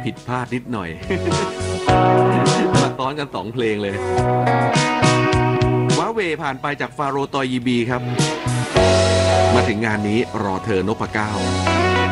ผิดพลาดนิดหน่อย มาซ้อนกัน2เพลงเลยว้าเวผ่านไปจากฟาโรห์ตอยีบีครับมาถึงงานนี้รอเธอนพเก้า